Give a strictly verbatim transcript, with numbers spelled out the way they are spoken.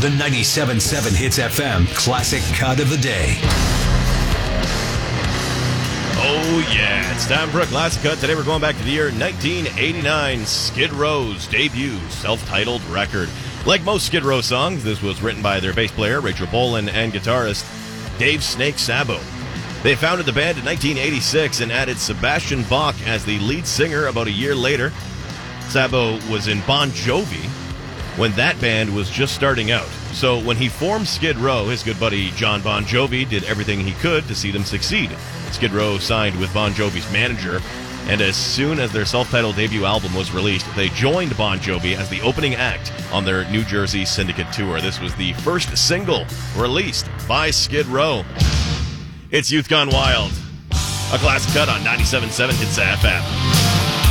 The ninety-seven point seven Hits F M Classic Cut of the Day. Oh, yeah. It's time for a Classic Cut. Today we're going back to the year nineteen eighty-nine. Skid Row's debut self-titled record. Like most Skid Row songs, this was written by their bass player, Rachel Bolan, and guitarist, Dave Snake Sabo. They founded the band in nineteen eighty-six and added Sebastian Bach as the lead singer about a year later. Sabo was in Bon Jovi when that band was just starting out. So when he formed Skid Row, his good buddy John Bon Jovi did everything he could to see them succeed. Skid Row signed with Bon Jovi's manager, and as soon as their self-titled debut album was released, they joined Bon Jovi as the opening act on their New Jersey Syndicate tour. This was the first single released by Skid Row. It's Youth Gone Wild, a Classic Cut on ninety-seven point seven Hits F M.